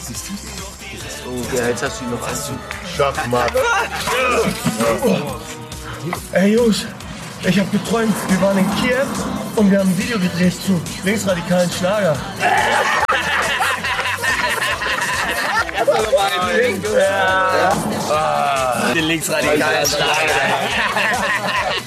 Oh, jetzt hast du ihn noch anziehen. Schachmatt. Ey Jungs, ich hab geträumt, wir waren in Kiew und wir haben ein Video gedreht zu linksradikalen Schlager. Den linksradikalen Schlager.